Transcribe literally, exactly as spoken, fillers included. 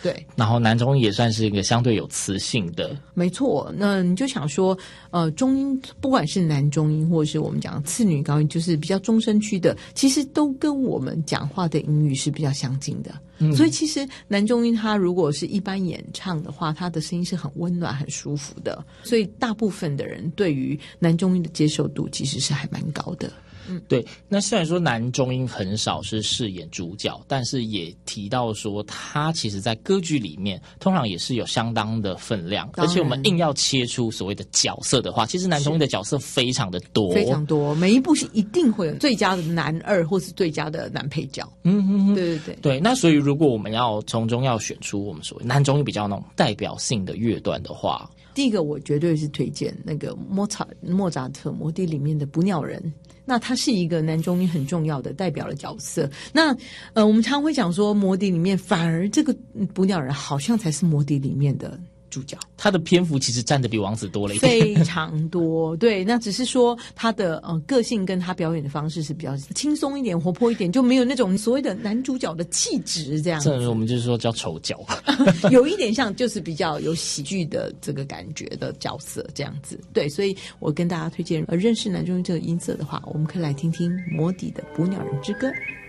对， 然后男中音也算是一个相对有磁性的。 没错。那你就想说，呃，中音不管是男中音或者是我们讲次女高音，就是比较中声区的，其实都跟我们讲话的音域是比较相近的。嗯、所以其实男中音它如果是一般演唱的话，它的声音是很温暖很舒服的，所以大部分的人对于男中音的接受度其实是还蛮高的。 嗯，对。那虽然说男中音很少是饰演主角，但是也提到说他其实在歌剧里面通常也是有相当的分量，而且我们硬要切出所谓的角色的话，其实男中音的角色非常的多， 非常多，每一部戏一定会有最佳的男二或是最佳的男配角。嗯嗯嗯，对对对对。那所以如果我们要从中要选出我们所谓男中音比较那种代表性的乐段的话， 第一个我绝对是推荐那个莫扎莫扎特魔笛里面的捕鸟人。那他是一个男中音很重要的代表的角色。那呃，我们常会讲说魔笛里面反而这个捕鸟人好像才是魔笛里面的主角， 他的篇幅其实占的比王子多了一点， 非常多。对，那只是说他的呃个性跟他表演的方式是比较轻松一点、活泼一点，就没有那种所谓的男主角的气质这样子。 这我们就是说叫丑角， 有一点像就是比较有喜剧的这个感觉的角色这样子。对，所以我跟大家推荐，呃，认识男中音这个音色的话，我们可以来听听魔笛的《捕鸟人之歌》。